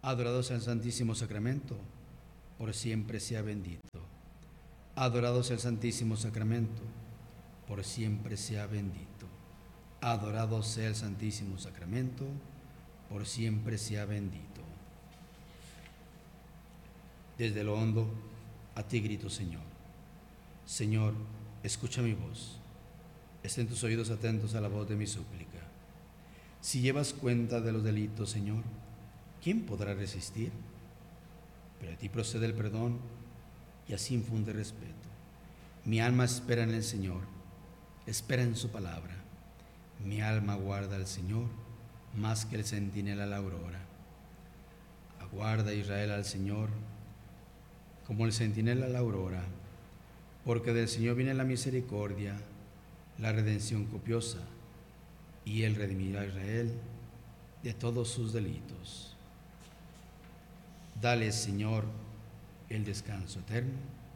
Adorado sea el Santísimo Sacramento, por siempre sea bendito. Adorado sea el Santísimo Sacramento, por siempre sea bendito. Adorado sea el Santísimo Sacramento, por siempre sea bendito. Desde lo hondo, a ti grito, Señor. Señor, escucha mi voz. Estén tus oídos atentos a la voz de mi súplica. Si llevas cuenta de los delitos, Señor, ¿quién podrá resistir? Pero de ti procede el perdón y así infunde respeto. Mi alma espera en el Señor, espera en su palabra. Mi alma guarda al Señor más que el centinela a la aurora. Aguarda Israel al Señor como el centinela a la aurora, porque del Señor viene la misericordia, la redención copiosa, y Él redimirá a Israel de todos sus delitos. Dale, Señor, el descanso eterno,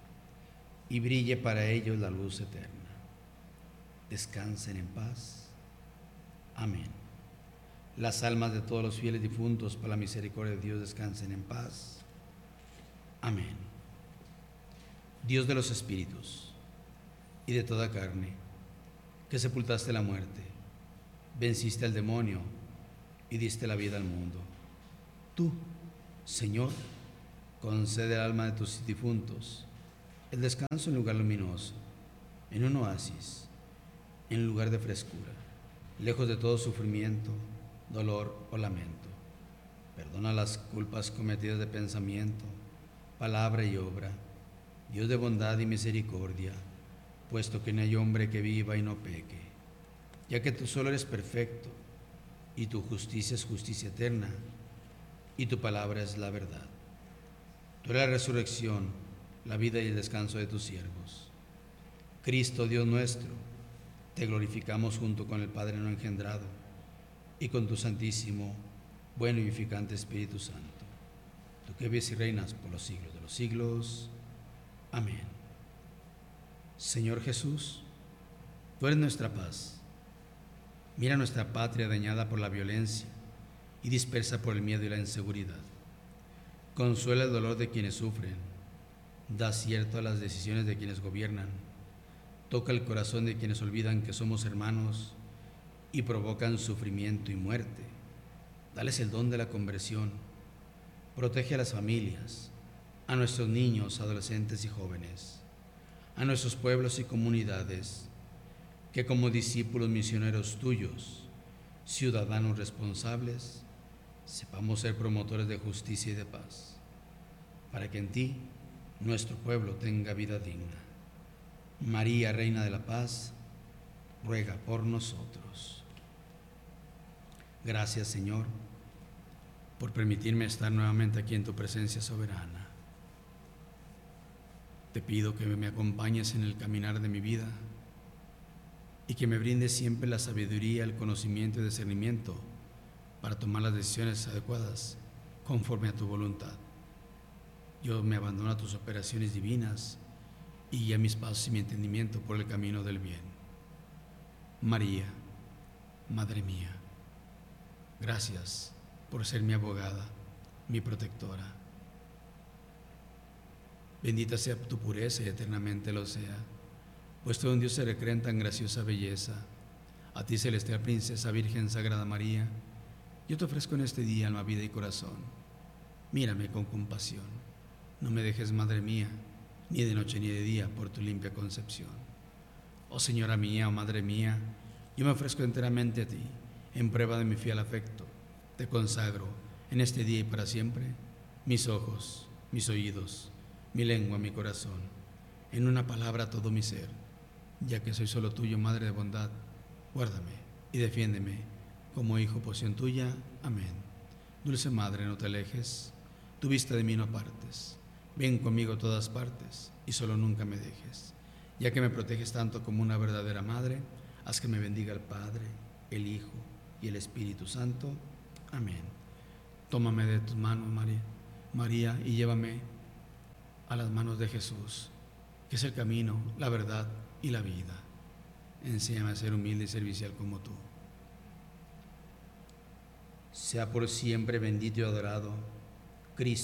y brille para ellos la luz eterna. Descansen en paz. Amén. Las almas de todos los fieles difuntos, por la misericordia de Dios, descansen en paz. Amén. Dios de los espíritus y de toda carne, que sepultaste la muerte, venciste al demonio y diste la vida al mundo. Tú, Señor, concede al alma de tus difuntos el descanso en lugar luminoso, en un oasis, en lugar de frescura, lejos de todo sufrimiento, dolor o lamento. Perdona las culpas cometidas de pensamiento, palabra y obra, Dios de bondad y misericordia, puesto que no hay hombre que viva y no peque, ya que tú solo eres perfecto, y tu justicia es justicia eterna, y tu palabra es la verdad. Tú eres la resurrección, la vida y el descanso de tus siervos. Cristo, Dios nuestro, te glorificamos junto con el Padre no engendrado, y con tu Santísimo, bueno y vivificante Espíritu Santo, tú que vives y reinas por los siglos de los siglos. Amén. Señor Jesús, tú eres nuestra paz. Mira nuestra patria dañada por la violencia y dispersa por el miedo y la inseguridad. Consuela el dolor de quienes sufren, da acierto a las decisiones de quienes gobiernan, toca el corazón de quienes olvidan que somos hermanos y provocan sufrimiento y muerte. Dales el don de la conversión, protege a las familias, a nuestros niños, adolescentes y jóvenes, a nuestros pueblos y comunidades, que como discípulos misioneros tuyos, ciudadanos responsables, sepamos ser promotores de justicia y de paz, para que en ti nuestro pueblo tenga vida digna. María, Reina de la Paz, ruega por nosotros. Gracias, Señor, por permitirme estar nuevamente aquí en tu presencia soberana. Te pido que me acompañes en el caminar de mi vida y que me brindes siempre la sabiduría, el conocimiento y discernimiento para tomar las decisiones adecuadas conforme a tu voluntad. Yo me abandono a tus operaciones divinas y guía mis pasos y mi entendimiento por el camino del bien. María, Madre mía, gracias por ser mi abogada, mi protectora. Bendita sea tu pureza y eternamente lo sea, puesto un Dios se recrea en tan graciosa belleza. A ti, celestial princesa, Virgen Sagrada María, yo te ofrezco en este día alma, vida y corazón. Mírame con compasión. No me dejes, Madre mía, ni de noche ni de día, por tu limpia concepción. Oh Señora mía, oh Madre mía, yo me ofrezco enteramente a ti, en prueba de mi fiel afecto. Te consagro, en este día y para siempre, mis ojos, mis oídos, mi lengua, mi corazón, en una palabra todo mi ser, ya que soy solo tuyo, Madre de bondad. Guárdame y defiéndeme como hijo, posesión tuya. Amén. Dulce Madre, no te alejes, tu vista de mí no apartes. Ven conmigo a todas partes y solo nunca me dejes. Ya que me proteges tanto como una verdadera madre, haz que me bendiga el Padre, el Hijo y el Espíritu Santo. Amén. Tómame de tus manos, María, y llévame a las manos de Jesús, que es el camino, la verdad y la vida. Enséñame a ser humilde y servicial como tú. Sea por siempre bendito y adorado Cristo.